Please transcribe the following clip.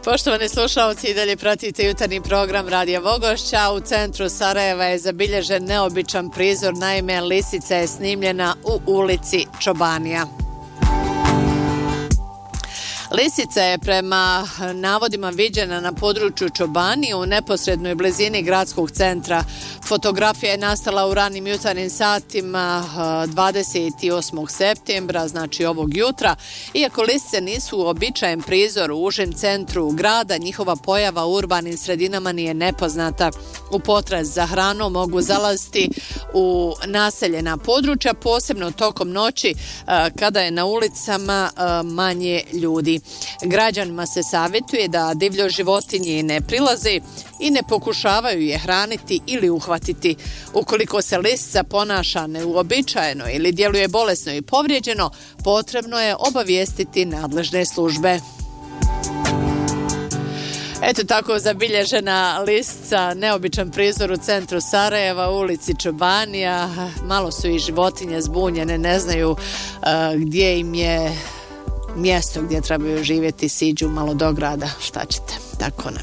Poštovani slušalci, i dalje pratite jutarnji program Radija Vogošća. U centru Sarajeva je zabilježen neobičan prizor, naime lisica je snimljena u ulici Čobanija. Lisica je prema navodima viđena na području Čobanije u neposrednoj blizini gradskog centra. Fotografija je nastala u ranim jutarnjim satima 28. septembra, znači ovog jutra. Iako lisice nisu uobičajen prizor u užem centru grada, njihova pojava u urbanim sredinama nije nepoznata. U potrazi za hranom mogu zalaziti u naseljena područja, posebno tokom noći kada je na ulicama manje ljudi. Građanima se savjetuje da divljo životinje ne prilaze i ne pokušavaju je hraniti ili uhvatiti. Ukoliko se lisica ponaša neuobičajeno ili djeluje bolesno i povrijeđeno, potrebno je obavijestiti nadležne službe. Eto tako zabilježena lisica, neobičan prizor u centru Sarajeva, u ulici Čobanija. Malo su i životinje zbunjene, ne znaju gdje im je mjesto gdje trebaju živjeti, siđu malo do grada, šta ćete, tako nam